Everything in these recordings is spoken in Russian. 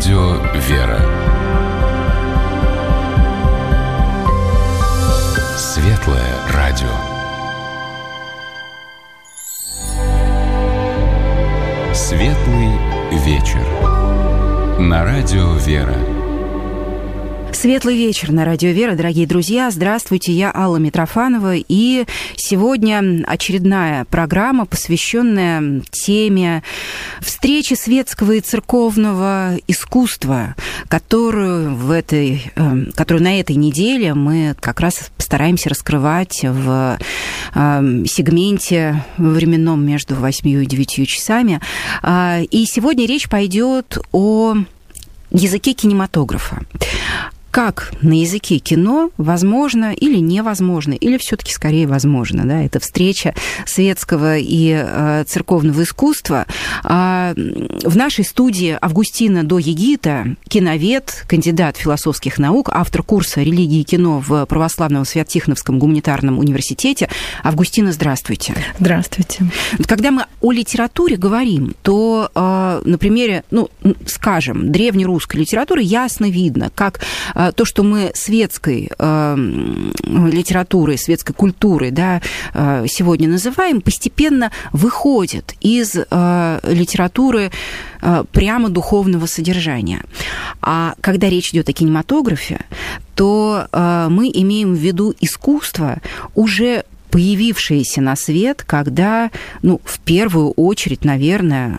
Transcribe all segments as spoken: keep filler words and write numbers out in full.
радио «Вера». Светлое радио. Светлый вечер. На радио «Вера». Светлый вечер на радио «Вера», дорогие друзья. Здравствуйте, я Алла Митрофанова. И сегодня очередная программа, посвященная теме встречи светского и церковного искусства, которую, в этой, которую на этой неделе мы как раз постараемся раскрывать в сегменте временном между восьмью и девятью часами. И сегодня речь пойдет о языке кинематографа. Как на языке кино возможно или невозможно, или все-таки скорее возможно, да, это встреча светского и э, церковного искусства. А в нашей студии Августина До-Егита, киновед, кандидат философских наук, автор курса «Религия и кино» в Православном Свято-Тихоновском гуманитарном университете. Августина, здравствуйте. Здравствуйте. Когда мы о литературе говорим, то э, на примере, ну, скажем, древнерусской литературы ясно видно, как то, что мы светской э, литературой, светской культурой, да, э, сегодня называем, постепенно выходит из э, литературы э, прямо духовного содержания. А когда речь идет о кинематографе, то э, мы имеем в виду искусство, уже появившееся на свет, когда, ну, в первую очередь, наверное,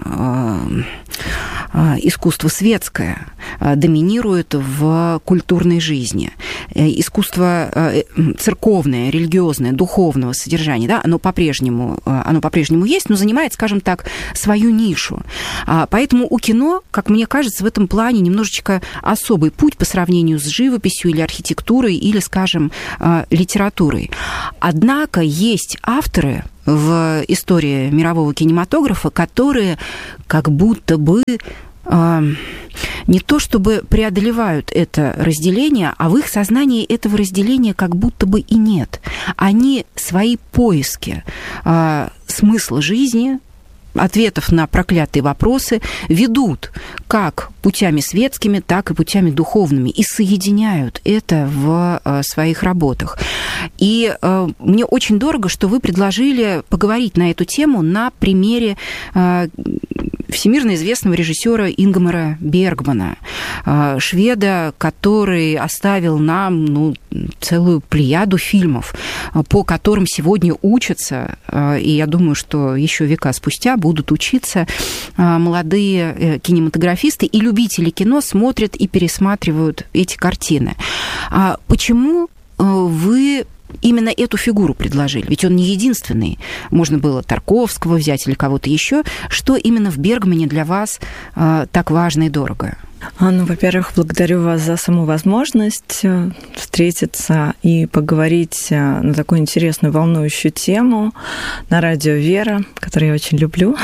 искусство светское доминирует в культурной жизни. Искусство церковное, религиозное, духовного содержания, да, оно по-прежнему, оно по-прежнему есть, но занимает, скажем так, свою нишу. Поэтому у кино, как мне кажется, в этом плане немножечко особый путь по сравнению с живописью или архитектурой, или, скажем, литературой. Однако есть авторы в истории мирового кинематографа, которые как будто бы э, не то чтобы преодолевают это разделение, а в их сознании этого разделения как будто бы и нет. Они свои поиски э, смысла жизни, ответов на проклятые вопросы ведут как путями светскими, так и путями духовными и соединяют это в своих работах. И э, мне очень дорого, что вы предложили поговорить на эту тему на примере э, всемирно известного режиссера Ингмара Бергмана, э, шведа, который оставил нам, ну, целую плеяду фильмов, по которым сегодня учатся, э, и я думаю, что еще века спустя будут учиться молодые кинематографисты, и любители кино смотрят и пересматривают эти картины. Почему вы именно эту фигуру предложили? Ведь он не единственный. Можно было Тарковского взять или кого-то еще. Что именно в Бергмане для вас так важно и дорого? Ну, во-первых, благодарю вас за саму возможность встретиться и поговорить на такую интересную, волнующую тему на радио «Вера», которую я очень люблю.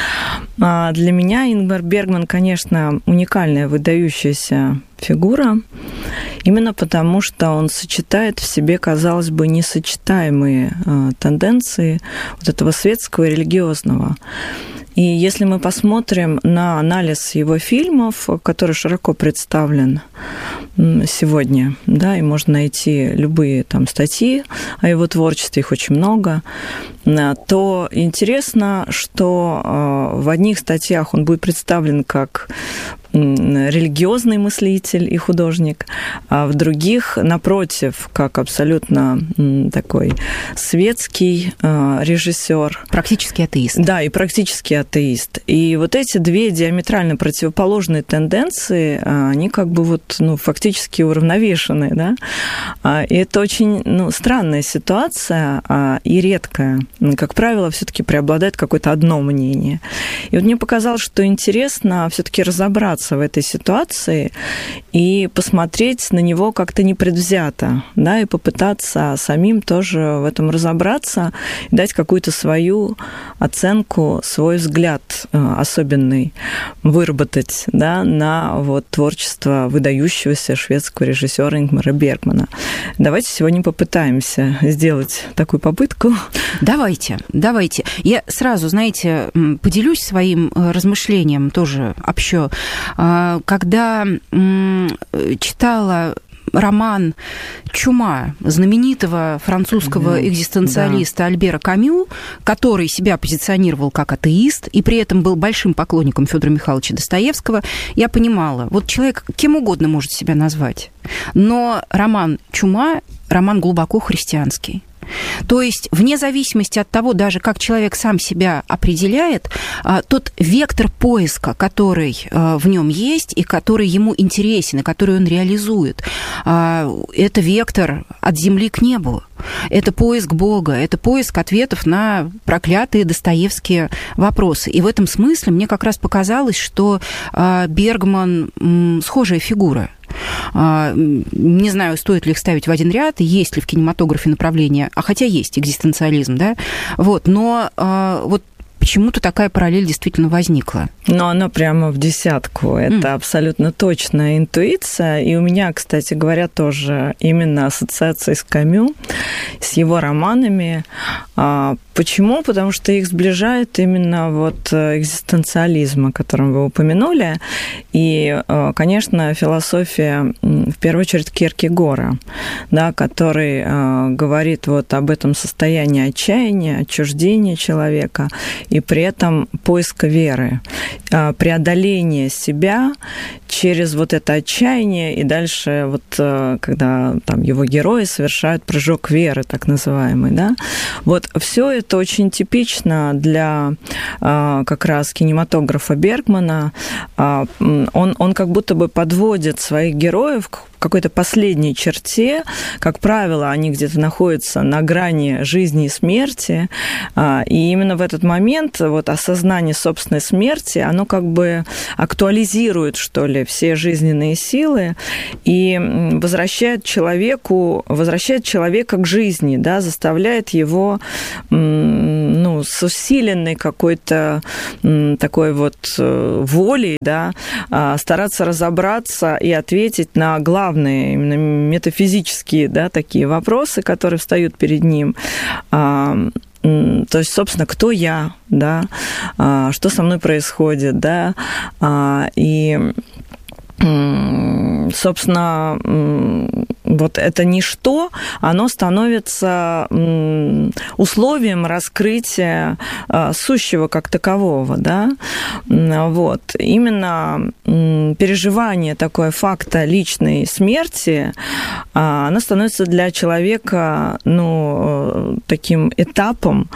Для меня Ингмар Бергман, конечно, уникальная, выдающаяся фигура, именно потому, что он сочетает в себе, казалось бы, несочетаемые тенденции вот этого светского и религиозного. И если мы посмотрим на анализ его фильмов, который широко представлен сегодня, да, и можно найти любые там статьи о его творчестве, их очень много, то интересно, что в одних статьях он будет представлен как религиозный мыслитель и художник, а в других, напротив, как абсолютно такой светский режиссер. Практически атеист. Да, и практически атеист. И вот эти две диаметрально противоположные тенденции, они как бы вот, ну, фактически уравновешены, да. И это очень, ну, странная ситуация и редкая. Как правило, все-таки преобладает какое-то одно мнение. И вот мне показалось, что интересно все-таки разобраться в этой ситуации и посмотреть на него как-то непредвзято, да, и попытаться самим тоже в этом разобраться, дать какую-то свою оценку, свой взгляд особенный выработать, да, на вот творчество выдающегося шведского режиссера Ингмара Бергмана. Давайте сегодня попытаемся сделать такую попытку. Давайте, давайте. Я сразу, знаете, поделюсь своим размышлением, тоже общо. Когда читала роман «Чума» знаменитого французского экзистенциалиста да. Альбера Камю, который себя позиционировал как атеист и при этом был большим поклонником Фёдора Михайловича Достоевского, я понимала, вот человек кем угодно может себя назвать, но роман «Чума» – роман глубоко христианский. То есть, вне зависимости от того, даже как человек сам себя определяет, тот вектор поиска, который в нем есть и который ему интересен, и который он реализует, это вектор от земли к небу. Это поиск Бога, это поиск ответов на проклятые достоевские вопросы. И в этом смысле мне как раз показалось, что Бергман схожая фигура. Не знаю, стоит ли их ставить в один ряд, есть ли в кинематографе направление, а хотя есть экзистенциализм, да, вот, но вот почему-то такая параллель действительно возникла. Но она прямо в десятку. Это mm. абсолютно точная интуиция. И у меня, кстати говоря, тоже именно ассоциация с Камю, с его романами. Почему? Потому что их сближает именно вот экзистенциализм, о котором вы упомянули. И, конечно, философия, в первую очередь, Кьеркегора, да, который говорит вот об этом состоянии отчаяния, отчуждения человека, и при этом поиска веры, преодоление себя через вот это отчаяние, и дальше вот когда там его герои совершают прыжок веры, так называемый, да, вот все это очень типично для как раз кинематографа Бергмана. Он, он как будто бы подводит своих героев к какой-то последней черте. Как правило, они где-то находятся на грани жизни и смерти, и именно в этот момент вот осознание собственной смерти, оно как бы актуализирует, что ли, все жизненные силы и возвращает человеку, возвращает человека к жизни, да, заставляет его, ну, с усиленной какой-то такой вот волей, да, стараться разобраться и ответить на главные именно метафизические, да, такие вопросы, которые встают перед ним. То есть, собственно, кто я, да, что со мной происходит, да, и, собственно, вот это ничто, оно становится условием раскрытия сущего как такового, да, вот. Именно переживание такое факта личной смерти, оно становится для человека, ну, таким этапом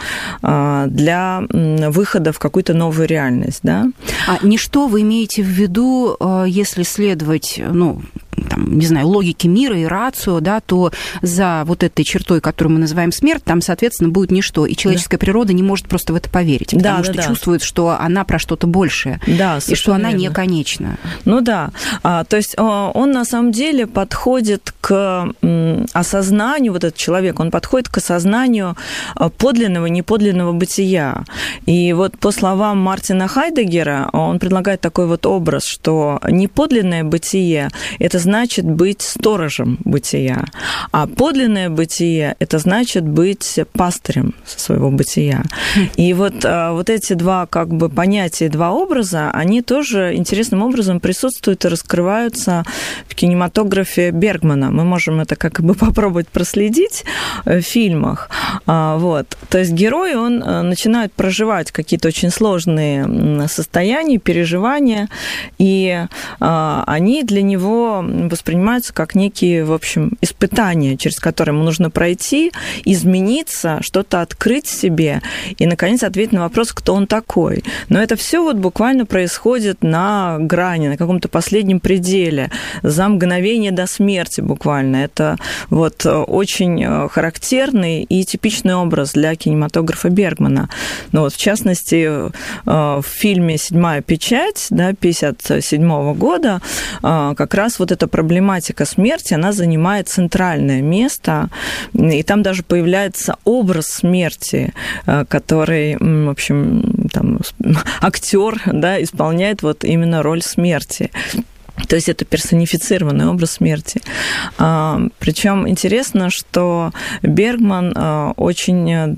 для выхода в какую-то новую реальность, да. А ничто вы имеете в виду, если следовать, ну, там, не знаю, логике мира и рацио, да, то за вот этой чертой, которую мы называем смерть, там, соответственно, будет ничто. И человеческая да. природа не может просто в это поверить, потому да, что да, чувствует, да. что она про что-то большее, да, и что она не конечна. Ну да, а, то есть он на самом деле подходит к осознанию, вот этот человек, он подходит к осознанию подлинного и неподлинного бытия. И вот по словам Мартина Хайдеггера, он предлагает такой вот образ, что неподлинное бытие – это значит быть сторожем бытия, а подлинное бытие – это значит быть пастырем своего бытия. И вот, вот эти два как бы понятия, два образа, они тоже интересным образом присутствуют и раскрываются в кинематографе Бергмана. Мы можем это как бы попробовать проследить в фильмах. Вот. То есть герой, он начинает проживать какие-то очень сложные состояния, переживания, и они для него воспринимаются как некие, в общем, испытания, через которые ему нужно пройти, измениться, что-то открыть в себе и, наконец, ответить на вопрос, кто он такой. Но это все вот буквально происходит на грани, на каком-то последнем пределе, за мгновение до смерти буквально. Это вот очень характерный и типичный образ для кинематографа Бергмана. Ну вот, в частности, в фильме «Седьмая печать», да, пятьдесят седьмого года, как раз вот эта проблематика смерти, она занимает центральное место, и там даже появляется образ смерти, который, в общем, там, актер, да, исполняет вот именно роль смерти. То есть это персонифицированный образ смерти. Причем интересно, что Бергман очень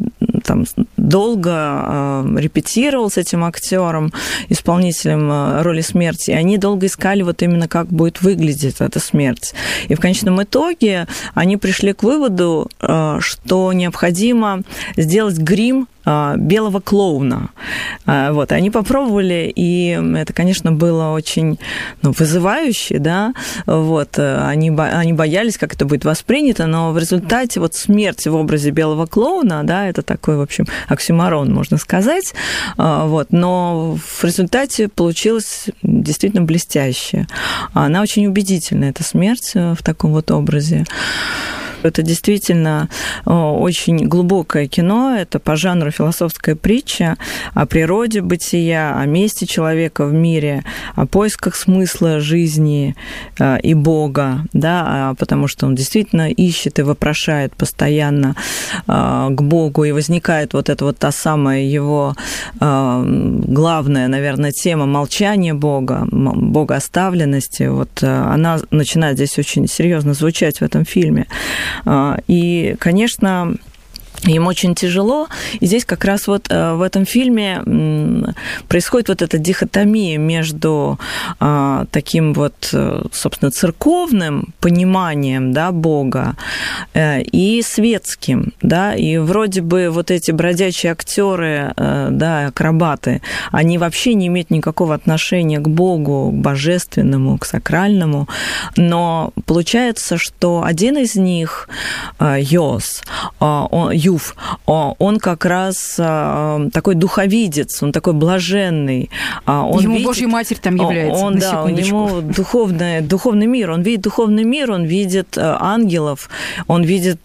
там долго репетировал с этим актером, исполнителем роли смерти, и они долго искали вот именно, как будет выглядеть эта смерть. И в конечном итоге они пришли к выводу, что необходимо сделать грим белого клоуна. Вот, они попробовали, и это, конечно, было очень, ну, вызывающе, да, вот, они, они боялись, как это будет воспринято, но в результате вот смерть в образе белого клоуна, да, это такой, в общем, оксюморон, можно сказать, вот, но в результате получилось действительно блестяще. Она очень убедительная, эта смерть в таком вот образе. Это действительно очень глубокое кино, это по жанру философская притча о природе бытия, о месте человека в мире, о поисках смысла жизни и Бога, да, потому что он действительно ищет и вопрошает постоянно к Богу, и возникает вот эта вот та самая его главная, наверное, тема молчания Бога, богооставленности, вот она начинает здесь очень серьезно звучать в этом фильме. И, конечно, им очень тяжело. И здесь как раз вот в этом фильме происходит вот эта дихотомия между таким вот, собственно, церковным пониманием, да, Бога и светским, да, и вроде бы вот эти бродячие актеры, да, акробаты, они вообще не имеют никакого отношения к Богу, к божественному, к сакральному, но получается, что один из них, Йос, он, Юф, он как раз такой духовидец, он такой блаженный. Он ему видит, Божья Матерь там является, он, на да, у секундочку. него духовный, духовный мир, он видит духовный мир, он видит ангелов, он видит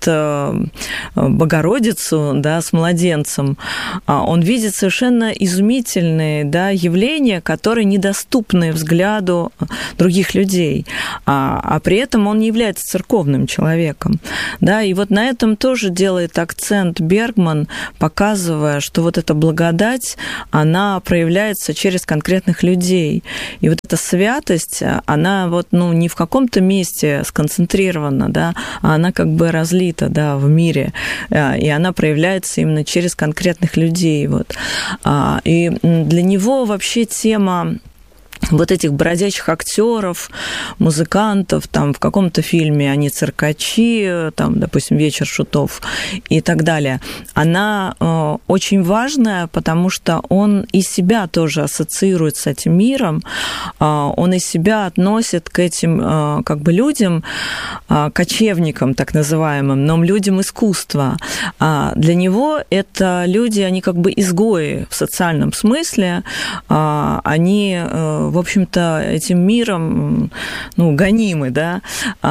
Богородицу, да, с младенцем, он видит совершенно изумительные, да, явления, которые недоступны взгляду других людей, а, а при этом он не является церковным человеком, да, и вот на этом тоже делает акцент Бергман, показывая, что вот эта благодать, она проявляется через конкретных людей. И вот эта святость, она вот, ну, не в каком-то месте сконцентрирована, да, а она как бы разлита, да, в мире. И она проявляется именно через конкретных людей. Вот. И для него вообще тема вот этих бродячих актеров, музыкантов, там в каком-то фильме они циркачи, там, допустим, «Вечер шутов» и так далее, она э, очень важная, потому что он и себя тоже ассоциирует с этим миром, э, он и себя относит к этим э, как бы людям, э, кочевникам так называемым, но людям искусства. А для него это люди, они как бы изгои в социальном смысле, э, они э, в общем-то, этим миром, ну, гонимы, да,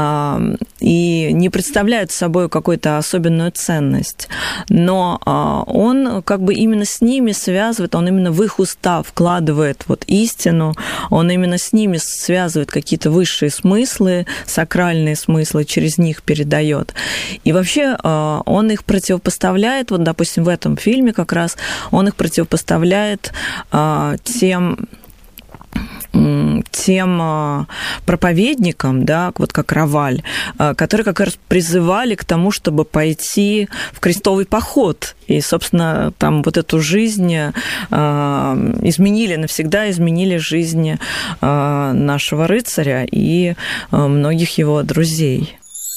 и не представляют собой какую-то особенную ценность. Но он как бы именно с ними связывает, он именно в их уста вкладывает вот истину, он именно с ними связывает какие-то высшие смыслы, сакральные смыслы, через них передает. И вообще он их противопоставляет, вот, допустим, в этом фильме как раз, он их противопоставляет тем тем проповедникам, да, вот как Раваль, которые как раз призывали к тому, чтобы пойти в крестовый поход. И, собственно, там вот эту жизнь изменили, навсегда изменили жизнь нашего рыцаря и многих его друзей.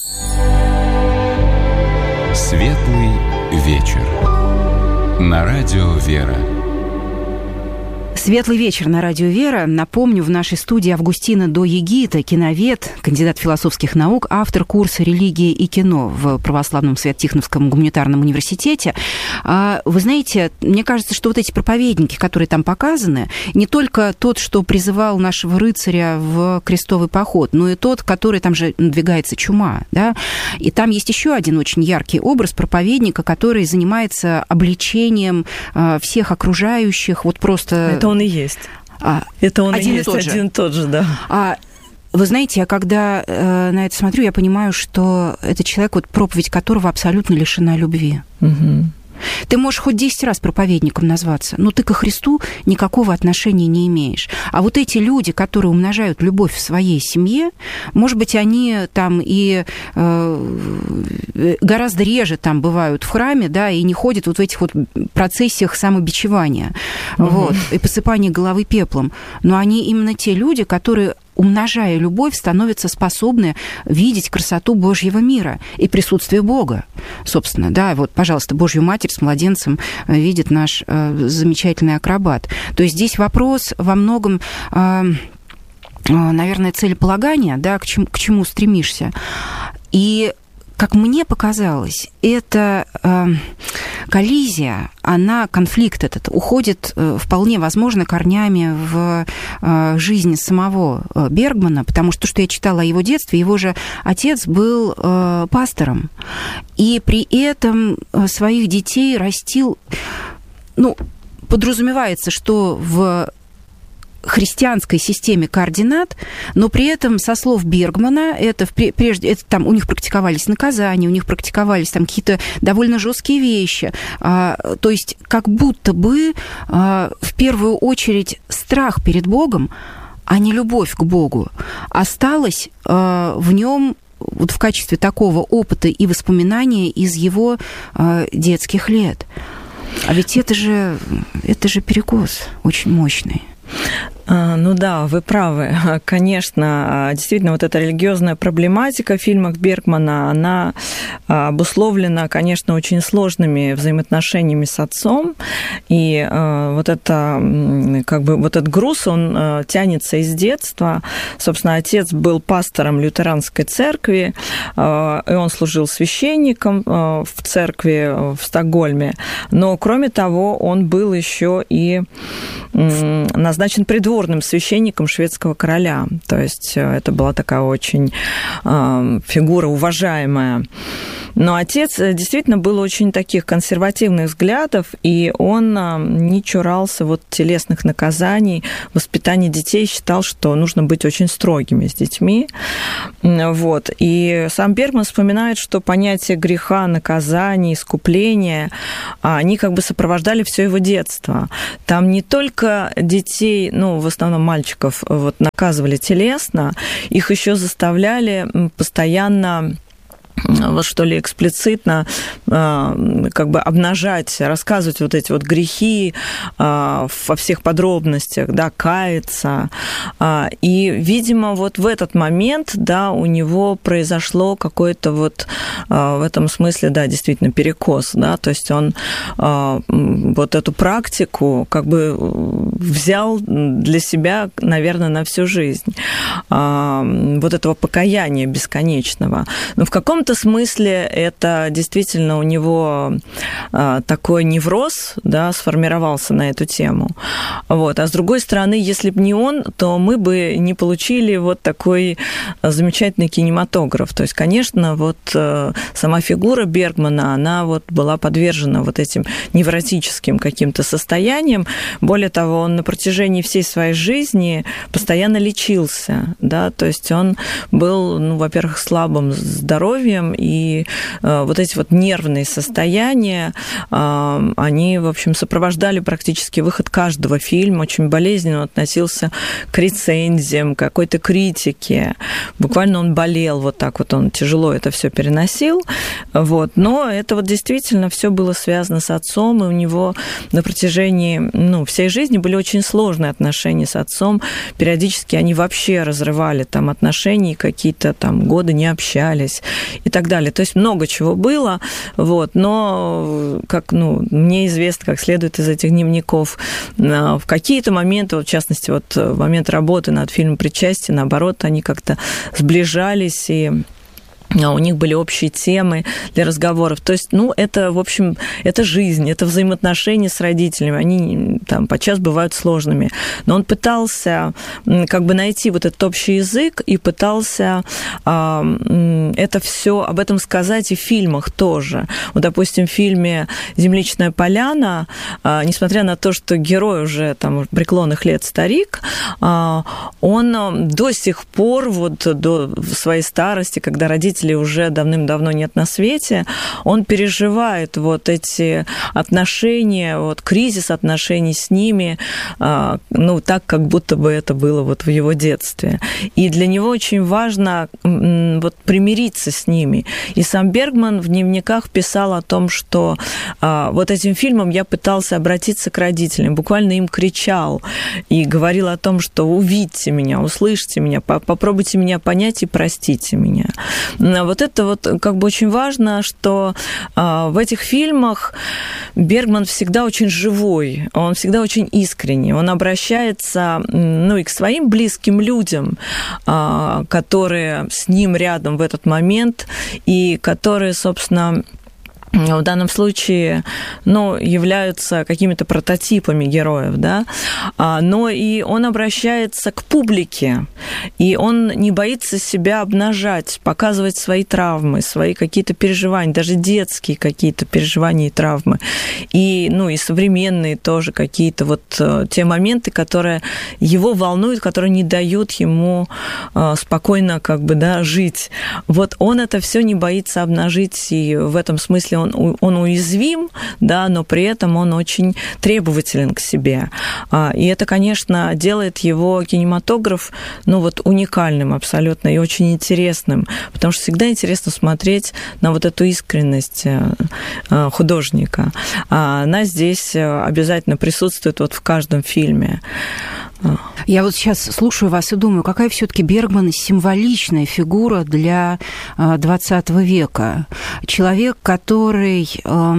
Светлый вечер. На радио «Вера». Светлый вечер на радио «Вера». Напомню, в нашей студии Августина Доегита, киновед, кандидат философских наук, автор курса «Религия и кино» в Православном Свято-Тихоновском гуманитарном университете. Вы знаете, мне кажется, что вот эти проповедники, которые там показаны, не только тот, что призывал нашего рыцаря в крестовый поход, но и тот, который там же надвигается чума, да? И там есть еще один очень яркий образ проповедника, который занимается обличением всех окружающих, вот просто... Это он и есть. А, это он один и есть, тот же. один и тот же, да. А, вы знаете, я когда э, на это смотрю, я понимаю, что это человек, вот проповедь которого абсолютно лишена любви. Угу. Ты можешь хоть десять раз проповедником назваться, но ты ко Христу никакого отношения не имеешь. А вот эти люди, которые умножают любовь в своей семье, может быть, они там и э, гораздо реже там бывают в храме, да, и не ходят вот в этих вот процессиях самобичевания, угу. вот, и посыпания головы пеплом. Но они именно те люди, которые, умножая любовь, становятся способны видеть красоту Божьего мира и присутствие Бога. Собственно, да, вот, пожалуйста, Божью Матерь с младенцем видит наш э, замечательный акробат. То есть здесь вопрос во многом, э, наверное, целеполагания, да, к чему, к чему стремишься. И как мне показалось, эта э, коллизия, она, конфликт этот, уходит э, вполне возможно корнями в э, жизнь самого э, Бергмана, потому что, что я читала о его детстве, его же отец был э, пастором, и при этом э, своих детей растил, ну, подразумевается, что в христианской системе координат, но при этом, со слов Бергмана, это, прежде, это там у них практиковались наказания, у них практиковались там какие-то довольно жесткие вещи. А, то есть как будто бы а, в первую очередь страх перед Богом, а не любовь к Богу, осталась а, в нем вот в качестве такого опыта и воспоминания из его а, детских лет. А ведь это же, это же перекос очень мощный. Ну да, вы правы. Конечно, действительно, вот эта религиозная проблематика в фильмах Бергмана, она обусловлена, конечно, очень сложными взаимоотношениями с отцом. И вот это, как бы, вот этот груз, он тянется из детства. Собственно, отец был пастором лютеранской церкви, и он служил священником в церкви в Стокгольме. Но, кроме того, он был еще и назначен придворным священником шведского короля. То есть это была такая очень э, фигура уважаемая. Но отец действительно был очень таких консервативных взглядов, и он не чурался вот телесных наказаний. Воспитание детей считал, что нужно быть очень строгими с детьми. Вот. И сам Бергман вспоминает, что понятие греха, наказания, искупления, они как бы сопровождали все его детство. Там не только детей, ну, в основном мальчиков, вот, наказывали телесно, их еще заставляли постоянно, вот что ли, эксплицитно как бы обнажать, рассказывать вот эти вот грехи во всех подробностях, да, каяться. И, видимо, вот в этот момент, да, у него произошло какое-то вот в этом смысле, да, действительно перекос, да, то есть он вот эту практику как бы взял для себя, наверное, на всю жизнь. Вот этого покаяния бесконечного. Но в каком В каком-то смысле это действительно у него такой невроз, да, сформировался на эту тему. Вот. А с другой стороны, если бы не он, то мы бы не получили вот такой замечательный кинематограф. То есть, конечно, вот сама фигура Бергмана, она вот была подвержена вот этим невротическим каким-то состояниям. Более того, он на протяжении всей своей жизни постоянно лечился, да, то есть он был, ну, во-первых, слабым здоровьем, и э, вот эти вот нервные состояния, э, они, в общем, сопровождали практически выход каждого фильма, очень болезненно относился к рецензиям, к какой-то критике. Буквально он болел, вот так вот он тяжело это все переносил. Вот. Но это вот действительно все было связано с отцом, и у него на протяжении, ну, всей жизни были очень сложные отношения с отцом. Периодически они вообще разрывали там отношения, какие-то там годы не общались и так далее. То есть много чего было, вот, но, как, ну, мне известно, как следует из этих дневников, в какие-то моменты, вот, в частности, вот в момент работы над фильмом «Причастие», наоборот, они как-то сближались, и у них были общие темы для разговоров. То есть, ну, это, в общем, это жизнь, это взаимоотношения с родителями. Они там подчас бывают сложными. Но он пытался как бы найти вот этот общий язык и пытался э, это все об этом сказать и в фильмах тоже. Вот, допустим, в фильме «Земличная поляна», э, несмотря на то, что герой уже там преклонных лет старик, э, он до сих пор, вот до своей старости, когда родителей уже давным-давно нет на свете, он переживает вот эти отношения, вот кризис отношений с ними, ну, так, как будто бы это было вот в его детстве. И для него очень важно вот примириться с ними. И сам Бергман в дневниках писал о том, что вот этим фильмом я пытался обратиться к родителям, буквально им кричал и говорил о том, что увидьте меня, услышьте меня, попробуйте меня понять и простите меня. Вот это вот как бы очень важно, что в этих фильмах Бергман всегда очень живой, он всегда очень искренний, он обращается, ну, и к своим близким людям, которые с ним рядом в этот момент и которые, собственно, в данном случае, ну, являются какими-то прототипами героев, да, но и он обращается к публике, и он не боится себя обнажать, показывать свои травмы, свои какие-то переживания, даже детские какие-то переживания и травмы, и, ну, и современные тоже какие-то вот те моменты, которые его волнуют, которые не дают ему спокойно, как бы, да, жить. Вот он это все не боится обнажить, и в этом смысле он Он, он уязвим, да, но при этом он очень требователен к себе. И это, конечно, делает его кинематограф, ну, вот уникальным абсолютно и очень интересным, потому что всегда интересно смотреть на вот эту искренность художника. Она здесь обязательно присутствует вот в каждом фильме. Я вот сейчас слушаю вас и думаю, какая все-таки Бергман символичная фигура для двадцатого века. Человек, который э,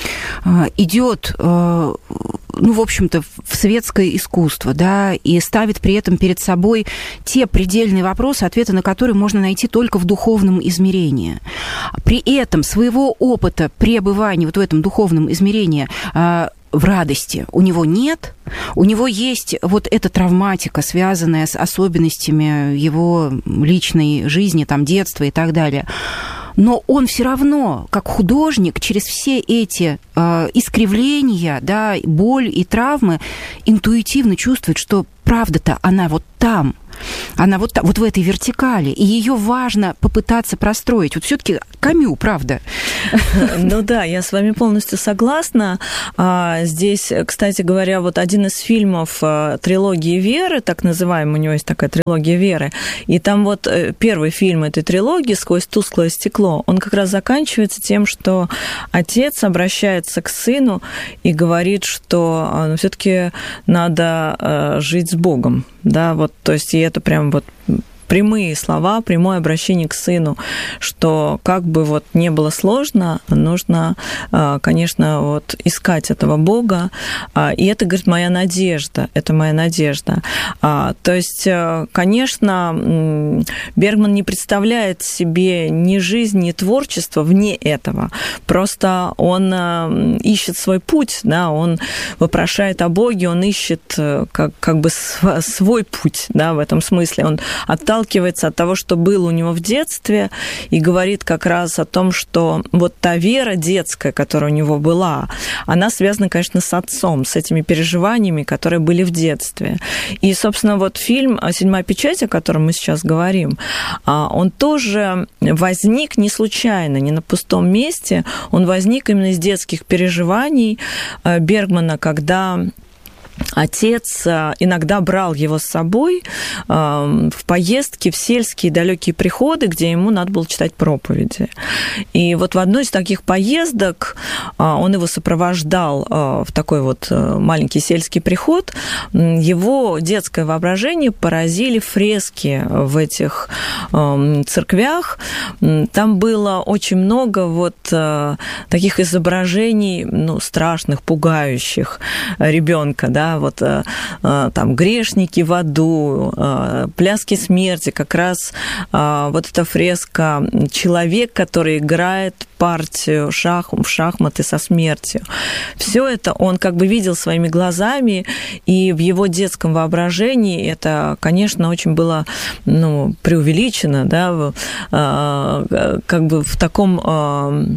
идет, э, ну, в общем-то, в светское искусство, да, и ставит при этом перед собой те предельные вопросы, ответы на которые можно найти только в духовном измерении. При этом своего опыта пребывания вот в этом духовном измерении э, в радости у него нет, у него есть вот эта травматика, связанная с особенностями его личной жизни, там, детства и так далее. Но он все равно, как художник, через все эти э, искривления, да, боль и травмы, интуитивно чувствует, что правда-то она вот там. Она вот, вот в этой вертикали, и ее важно попытаться простроить. Вот все-таки Камю, правда? Ну да, я с вами полностью согласна. Здесь, кстати говоря, вот один из фильмов трилогии Веры, так называемый, у него есть такая трилогия Веры, и там вот первый фильм этой трилогии «Сквозь тусклое стекло», он как раз заканчивается тем, что отец обращается к сыну и говорит, что ну, все-таки надо жить с Богом. Да, вот, то есть, и это прям вот прямые слова, прямое обращение к сыну, что как бы вот не было сложно, нужно, конечно, вот искать этого Бога, и это, говорит, моя надежда, это моя надежда. То есть, конечно, Бергман не представляет себе ни жизнь, ни творчество вне этого, просто он ищет свой путь, да, он вопрошает о Боге, он ищет как, как бы свой путь, да, в этом смысле, он отталкивается отталкивается от того, что было у него в детстве, и говорит как раз о том, что вот та вера детская, которая у него была, она связана, конечно, с отцом, с этими переживаниями, которые были в детстве. И, собственно, вот фильм «Седьмая печать», о котором мы сейчас говорим, он тоже возник не случайно, не на пустом месте, он возник именно из детских переживаний Бергмана, когда отец иногда брал его с собой в поездки в сельские далекие приходы, где ему надо было читать проповеди. И вот в одной из таких поездок он его сопровождал в такой вот маленький сельский приход. Его детское воображение поразили фрески в этих церквях. Там было очень много вот таких изображений, ну, страшных, пугающих ребенка, да, вот там грешники в аду, пляски смерти, как раз вот эта фреска «Человек, который играет партию шах, в шахматы со смертью». Все это он как бы видел своими глазами, и в его детском воображении это, конечно, очень было, ну, преувеличено, да, как бы в таком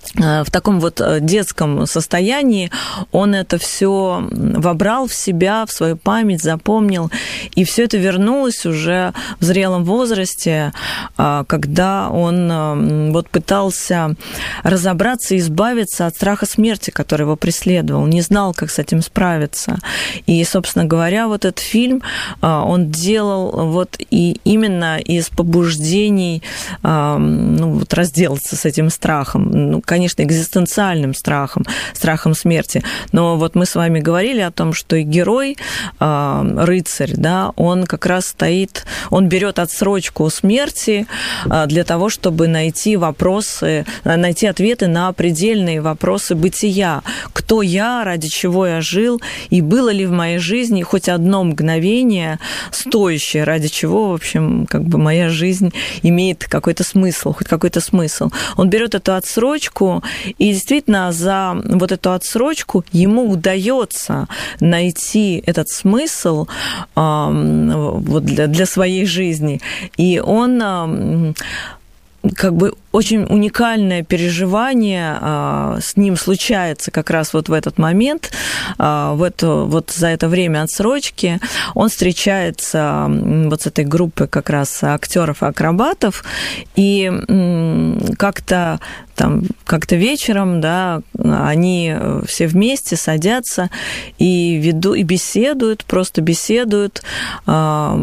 в таком вот детском состоянии он это все вобрал в себя, в свою память, запомнил, и все это вернулось уже в зрелом возрасте, когда он вот пытался разобраться и избавиться от страха смерти, который его преследовал, не знал, как с этим справиться. И, собственно говоря, вот этот фильм он делал вот и именно из побуждений, ну, вот разделаться с этим страхом, ну, конечно, экзистенциальным страхом, страхом смерти. Но вот мы с вами говорили о том, что и герой, рыцарь, да, он как раз стоит, он берет отсрочку смерти для того, чтобы найти вопросы, найти ответы на предельные вопросы бытия. Кто я, ради чего я жил, и было ли в моей жизни хоть одно мгновение стоящее, ради чего, в общем, как бы моя жизнь имеет какой-то смысл, хоть какой-то смысл. Он берет эту отсрочку, и действительно за вот эту отсрочку ему удается найти этот смысл э, вот для, для своей жизни. И он э, как бы очень уникальное переживание а, с ним случается как раз вот в этот момент, а, в это, вот за это время отсрочки. Он встречается вот с этой группой как раз актеров и акробатов, и м, как-то там, как-то вечером, да, они все вместе садятся и веду, и беседуют, просто беседуют, а,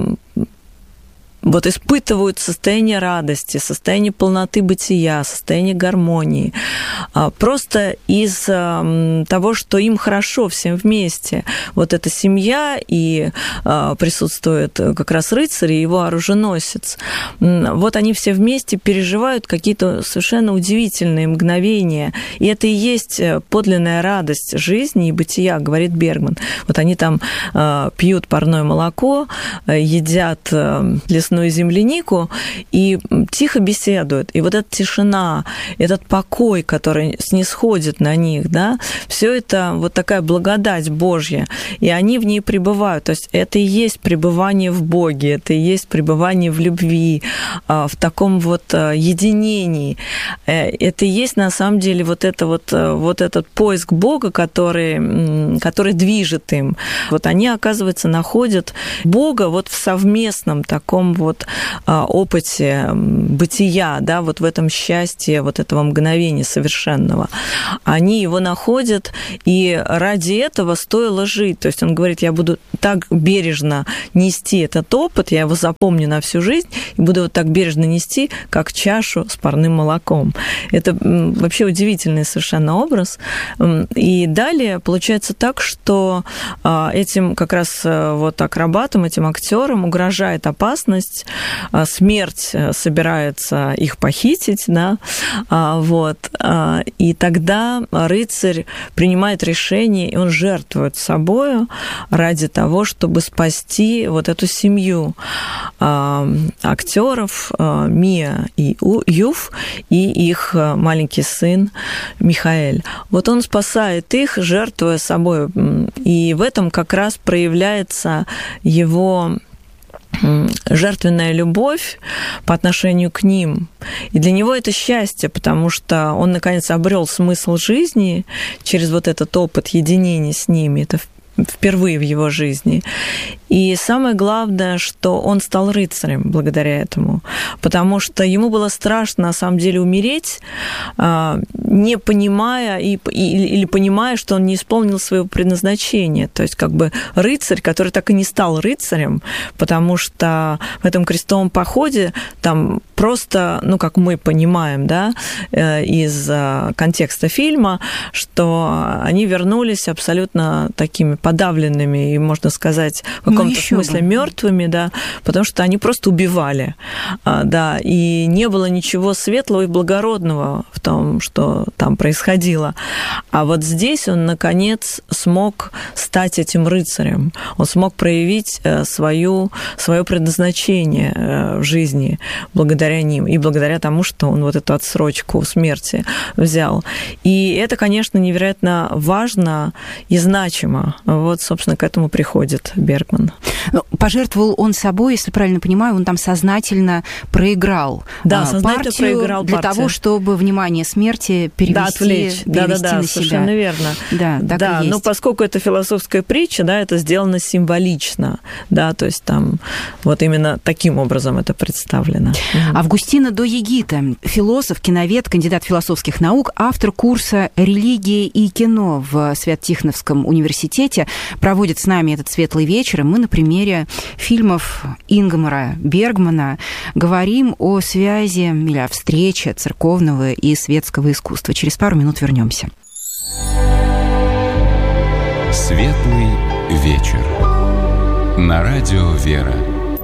вот испытывают состояние радости, состояние полноты бытия, состояние гармонии, просто из того, что им хорошо всем вместе. Вот эта семья, и присутствует как раз рыцарь и его оруженосец. Вот они все вместе переживают какие-то совершенно удивительные мгновения, и это и есть подлинная радость жизни и бытия, говорит Бергман. Вот они там пьют парное молоко, едят лесную землянику и тихо беседуют. И вот эта тишина, этот покой, который снисходит на них, да, все это вот такая благодать Божья, и они в ней пребывают. То есть это и есть пребывание в Боге, это и есть пребывание в любви, в таком вот единении. Это и есть на самом деле вот, это вот, вот этот поиск Бога, который, который движет им. Вот они, оказывается, находят Бога вот в совместном таком вот опыте бытия, да, вот в этом счастье вот этого мгновения совершенного. Они его находят, и ради этого стоило жить. То есть он говорит, я буду так бережно нести этот опыт, я его запомню на всю жизнь, и буду его так бережно нести, как чашу с парным молоком. Это вообще удивительный совершенно образ. И далее получается так, что этим как раз вот акробатам, этим актерам угрожает опасность, смерть собирается их похитить, да, вот, и тогда рыцарь принимает решение, и он жертвует собою ради того, чтобы спасти вот эту семью актеров Мия и Юф и их маленький сын Михаэль. Вот он спасает их, жертвуя собой, и в этом как раз проявляется его жертвенная любовь по отношению к ним. И для него это счастье, потому что он, наконец, обрел смысл жизни через вот этот опыт единения с ними. Это впервые в его жизни. И самое главное, что он стал рыцарем благодаря этому, потому что ему было страшно, на самом деле, умереть, не понимая или понимая, что он не исполнил своего предназначения. То есть как бы рыцарь, который так и не стал рыцарем, потому что в этом крестовом походе там просто, ну, как мы понимаем, да, из контекста фильма, что они вернулись абсолютно такими подавленными и, можно сказать, в каком-то смысле мертвыми, да, потому что они просто убивали, да, и не было ничего светлого и благородного в том, что там происходило. А вот здесь он, наконец, смог стать этим рыцарем, он смог проявить свою, свое предназначение в жизни благодаря благодаря ним и благодаря тому, что он вот эту отсрочку смерти взял. И это, конечно, невероятно важно и значимо. Вот, собственно, к этому приходит Бергман. Но пожертвовал он собой, если правильно понимаю, он там сознательно проиграл да, а, партию проиграл для партию. того, чтобы внимание смерти перевести, да, отвлечь. перевести да, да, да, на совершенно себя. верно. Да, так да, и есть. Но поскольку это философская притча, да, это сделано символично, да, то есть там вот именно таким образом это представлено. Августина до Егита, философ, киновед, кандидат философских наук, автор курса «Религия и кино» в Свято-Тихоновском университете, проводит с нами этот светлый вечер, и мы на примере фильмов Ингмара Бергмана говорим о связи или о встрече церковного и светского искусства. Через пару минут вернемся. Светлый вечер. На радио «Вера».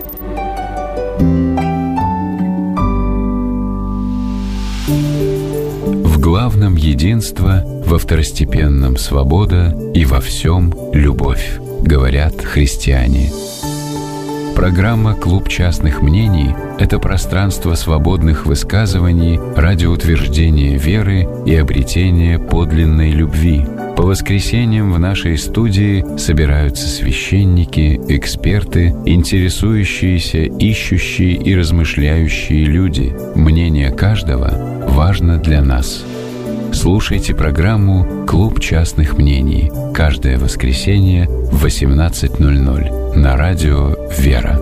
В главном единство, во второстепенном свобода и во всем любовь, говорят христиане. Программа «Клуб частных мнений» — это пространство свободных высказываний ради утверждения веры и обретения подлинной любви. По воскресеньям в нашей студии собираются священники, эксперты, интересующиеся, ищущие и размышляющие люди. Мнение каждого важно для нас. Слушайте программу «Клуб частных мнений» каждое воскресенье в восемнадцать ноль ноль на радио «Вера».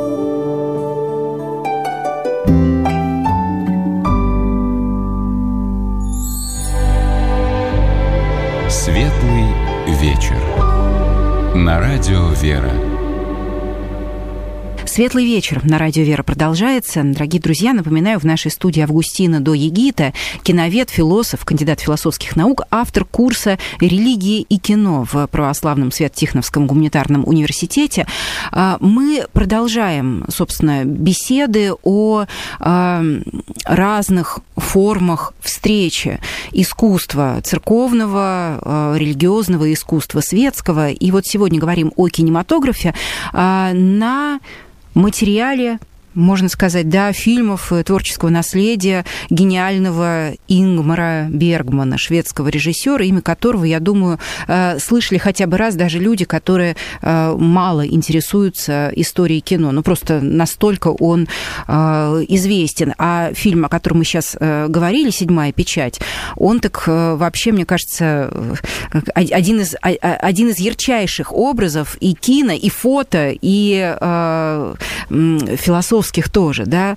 Светлый вечер. На радио «Вера». Светлый вечер на радио «Вера» продолжается. Дорогие друзья, напоминаю, в нашей студии Августина до Егита, киновед, философ, кандидат философских наук, автор курса «Религия и кино» в православном Свято-Тихоновском гуманитарном университете. Мы продолжаем, собственно, беседы о разных формах встречи искусства церковного, религиозного, искусства светского. И вот сегодня говорим о кинематографе на материале, можно сказать, да, фильмов творческого наследия гениального Ингмара Бергмана, шведского режиссера, имя которого, я думаю, слышали хотя бы раз даже люди, которые мало интересуются историей кино. Ну, просто настолько он известен. А фильм, о котором мы сейчас говорили, «Седьмая печать», он так вообще, мне кажется, один из, один из ярчайших образов и кино, и фото, и философских тоже, да,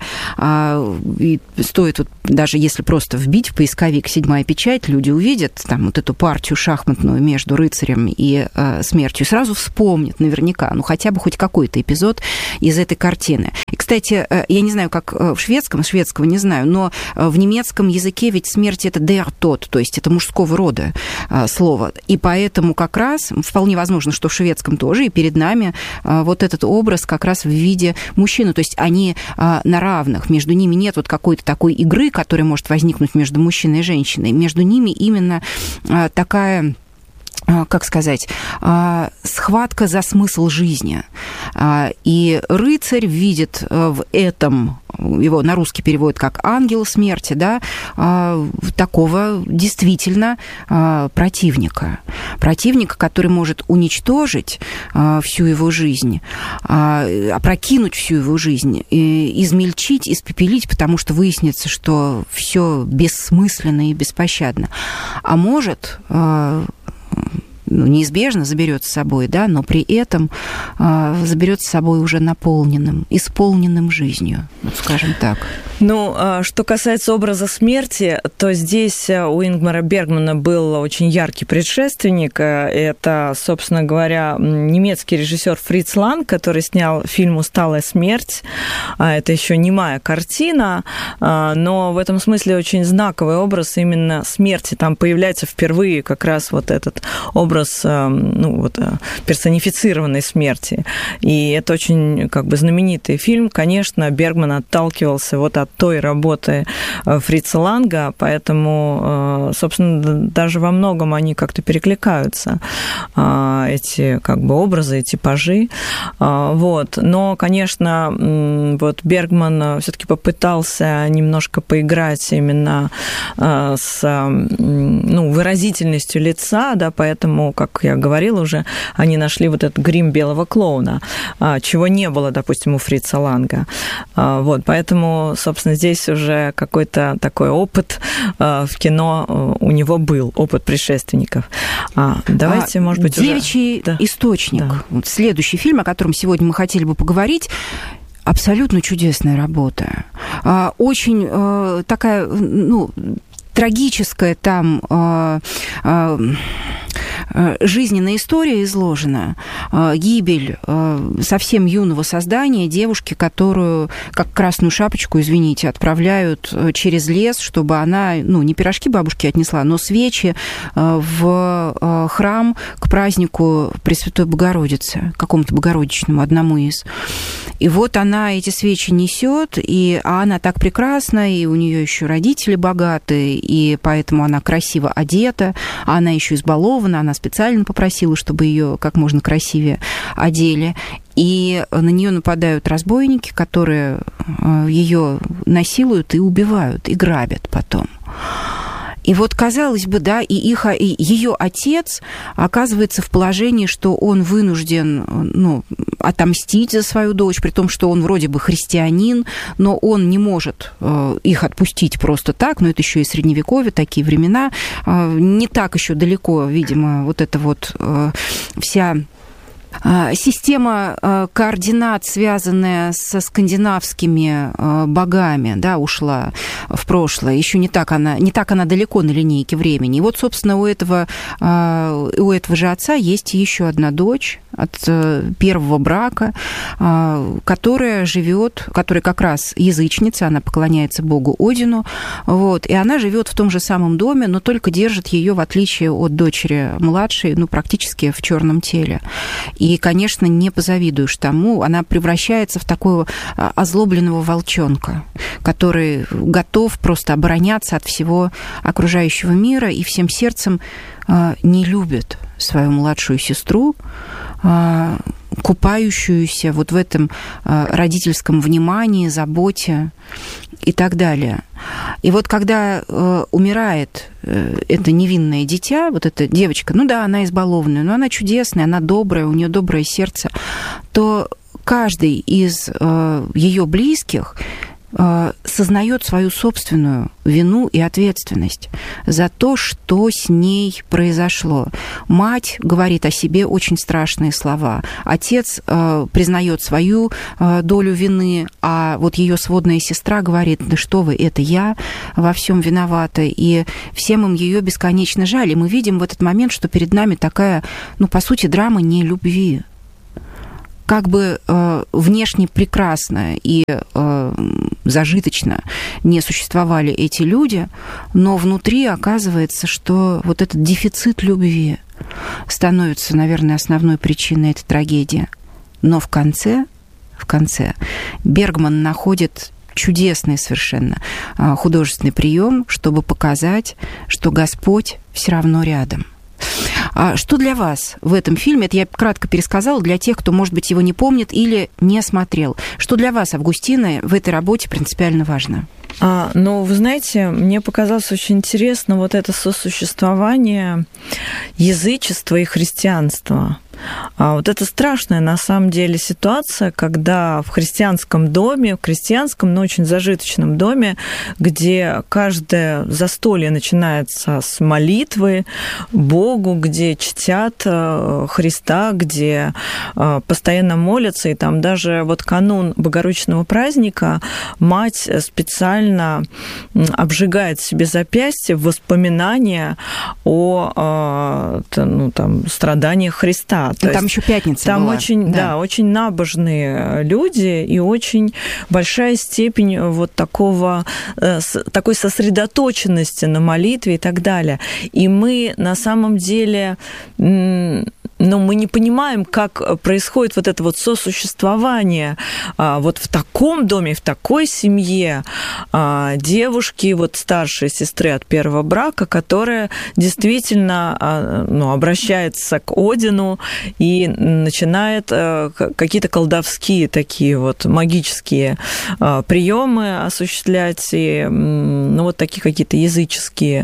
и стоит вот, даже если просто вбить в поисковик «Седьмая печать», люди увидят там вот эту партию шахматную между рыцарем и э, смертью, сразу вспомнят наверняка, ну, хотя бы хоть какой-то эпизод из этой картины. И, кстати, э, я не знаю, как в шведском, шведского не знаю, но в немецком языке ведь смерть — это «der Tod», то есть это мужского рода э, слово, и поэтому как раз вполне возможно, что в шведском тоже, и перед нами э, вот этот образ как раз в виде мужчины, то есть они на равных, между ними нет вот какой-то такой игры, которая может возникнуть между мужчиной и женщиной. Между ними именно такая, как сказать, схватка за смысл жизни. И рыцарь видит в этом, его на русский переводят как ангел смерти, да, такого действительно противника. Противника, который может уничтожить всю его жизнь, опрокинуть всю его жизнь, измельчить, испепелить, потому что выяснится, что все бессмысленно и беспощадно. А может, ну, неизбежно заберет с собой, да, но при этом э, заберет с собой уже наполненным, исполненным жизнью, вот скажем так. Ну, что касается образа смерти, то здесь у Ингмара Бергмана был очень яркий предшественник. Это, собственно говоря, немецкий режиссер Фриц Ланг, который снял фильм «Усталая смерть». Это еще немая картина, но в этом смысле очень знаковый образ именно смерти. Там появляется впервые как раз вот этот образ образ, ну, вот, персонифицированной смерти. И это очень как бы знаменитый фильм. Конечно, Бергман отталкивался вот от той работы Фрица Ланга, поэтому, собственно, даже во многом они как-то перекликаются, эти как бы образы, типажи. Вот. Но, конечно, вот Бергман все-таки попытался немножко поиграть именно с, ну, выразительностью лица, да, поэтому, как я говорила уже, они нашли вот этот грим белого клоуна, чего не было, допустим, у Фрица Ланга. Вот, поэтому, собственно, здесь уже какой-то такой опыт в кино у него был, опыт предшественников. Давайте, а, может быть, «Девичий уже... источник». Да. Вот следующий фильм, о котором сегодня мы хотели бы поговорить. Абсолютно чудесная работа. Очень такая, ну, трагическая там жизненная история изложена. Гибель совсем юного создания, девушки, которую, как красную шапочку, извините, отправляют через лес, чтобы она, ну, не пирожки бабушке отнесла, но свечи в храм к празднику Пресвятой Богородицы, какому-то богородичному, одному из. И вот она эти свечи несет, и а она так прекрасна, и у нее еще родители богатые, и поэтому она красиво одета, а она еще избалована, она специально попросила, чтобы ее как можно красивее одели. И на нее нападают разбойники, которые ее насилуют и убивают, и грабят потом. И вот, казалось бы, да, и, их, и ее отец оказывается в положении, что он вынужден, ну, отомстить за свою дочь, при том, что он вроде бы христианин, но он не может их отпустить просто так, но это еще и средневековье, такие времена. Не так еще далеко, видимо, вот эта вот вся... система координат, связанная со скандинавскими богами, да, ушла в прошлое. Еще не так она, не так она далеко на линейке времени. И вот, собственно, у этого, у этого же отца есть еще одна дочь от первого брака, которая живет, которая как раз язычница, она поклоняется богу Одину, вот, и она живет в том же самом доме, но только держит ее, в отличие от дочери младшей, ну, практически в черном теле. И, конечно, не позавидуешь тому, она превращается в такого озлобленного волчонка, который готов просто обороняться от всего окружающего мира и всем сердцем не любит свою младшую сестру, купающуюся вот в этом родительском внимании, заботе и так далее. И вот когда э, умирает э, это невинное дитя, вот эта девочка, ну да, она избалованная, но она чудесная, она добрая, у нее доброе сердце, то каждый из э, ее близких сознает свою собственную вину и ответственность за то, что с ней произошло. Мать говорит о себе очень страшные слова. Отец э, признает свою э, долю вины, а вот ее сводная сестра говорит: да что вы, это я во всем виновата. И всем им ее бесконечно жаль. И мы видим в этот момент, что перед нами такая, ну, по сути, драма не любви. Как бы э, внешне прекрасно и э, зажиточно не существовали эти люди, но внутри оказывается, что вот этот дефицит любви становится, наверное, основной причиной этой трагедии. Но в конце, в конце Бергман находит чудесный совершенно художественный прием, чтобы показать, что Господь все равно рядом. А что для вас в этом фильме, это я кратко пересказала для тех, кто, может быть, его не помнит или не смотрел, что для вас, Августина, в этой работе принципиально важно? А, ну, вы знаете, мне показалось очень интересно вот это сосуществование язычества и христианства. А вот это страшная, на самом деле, ситуация, когда в христианском доме, в крестьянском, но очень зажиточном доме, где каждое застолье начинается с молитвы Богу, где чтят Христа, где постоянно молятся, и там даже вот канун Богородичного праздника мать специально буквально обжигает себе запястье в воспоминания о, ну, там, страданиях Христа. То там есть, еще пятница там была. очень, да. да, очень набожные люди и очень большая степень вот такого, такой сосредоточенности на молитве и так далее. И мы на самом деле... но мы не понимаем, как происходит вот это вот сосуществование вот в таком доме, в такой семье девушки, вот старшей сестры от первого брака, которая действительно, ну, обращается к Одину и начинает какие-то колдовские такие вот магические приемы осуществлять, и, ну, вот такие какие-то языческие,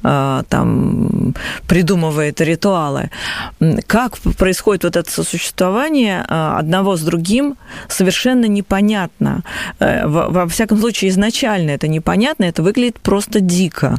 там, придумывает ритуалы. Как происходит вот это сосуществование одного с другим, совершенно непонятно. Во всяком случае, изначально это непонятно, это выглядит просто дико.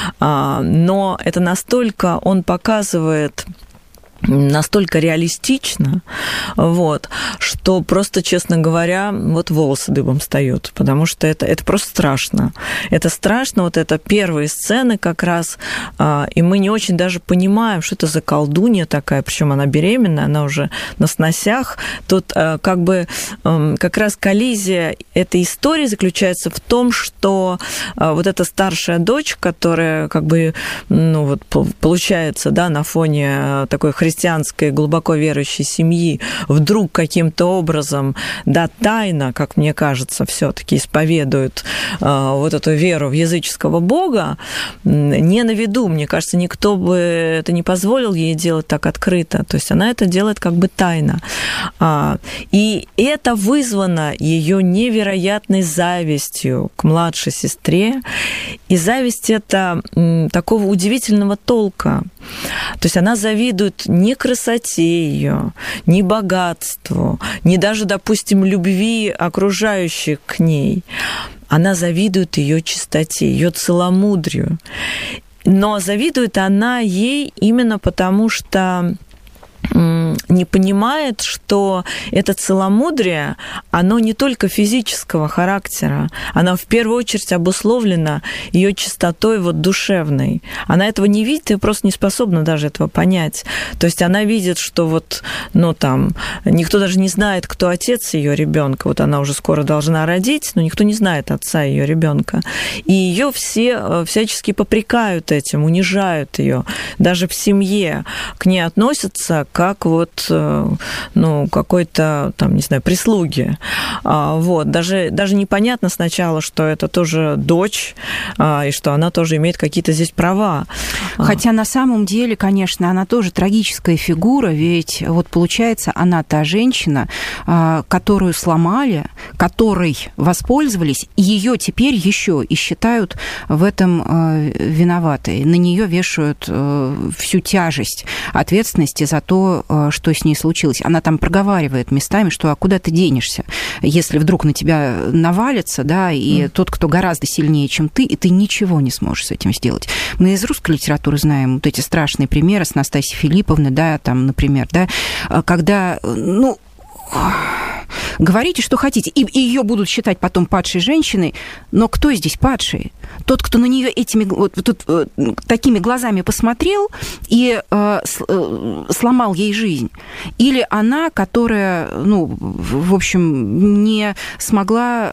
Но это настолько он показывает... настолько реалистично, вот, что просто, честно говоря, вот волосы дыбом встают, потому что это, это просто страшно. Это страшно, вот это первые сцены как раз, и мы не очень даже понимаем, что это за колдунья такая, причем она беременная, она уже на сносях. Тут как бы как раз коллизия этой истории заключается в том, что вот эта старшая дочь, которая как бы, ну вот, получается, да, на фоне такой христианской христианской, глубоко верующей семьи вдруг каким-то образом, да, тайно, как мне кажется, все-таки исповедует э, вот эту веру в языческого бога, не на виду, мне кажется, никто бы это не позволил ей делать так открыто. То есть она это делает как бы тайно. А, и это вызвано ее невероятной завистью к младшей сестре. И зависть это м, такого удивительного толка. То есть она завидует ни красоте ее, ни богатству, ни даже, допустим, любви окружающих к ней. Она завидует ее чистоте, ее целомудрию. Но завидует она ей именно потому, что не понимает, что это целомудрие, оно не только физического характера, оно в первую очередь обусловлено ее чистотой вот душевной. Она этого не видит и просто не способна даже этого понять. То есть она видит, что вот, ну там, никто даже не знает, кто отец ее ребенка. Вот она уже скоро должна родить, но никто не знает отца ее ребенка. И ее все всячески попрекают этим, унижают ее. Даже в семье к ней относятся как вот, ну, какой-то, там, не знаю, прислуги. Вот. Даже, даже непонятно сначала, что это тоже дочь, и что она тоже имеет какие-то здесь права. Хотя на самом деле, конечно, она тоже трагическая фигура, ведь вот получается, она та женщина, которую сломали, которой воспользовались, и ее теперь еще и считают в этом виноватой. На нее вешают всю тяжесть ответственности за то, что с ней случилось. Она там проговаривает местами, что а куда ты денешься, если вдруг на тебя навалится, да, и mm. тот, кто гораздо сильнее, чем ты, и ты ничего не сможешь с этим сделать. Мы из русской литературы знаем вот эти страшные примеры с Настасьей Филипповной, да, там, например, да, когда, ну, говорите, что хотите, и ее будут считать потом падшей женщиной, но кто здесь падший? Тот, кто на нее этими вот, тут, такими глазами посмотрел и э, сломал ей жизнь, или она, которая, ну, в общем, не смогла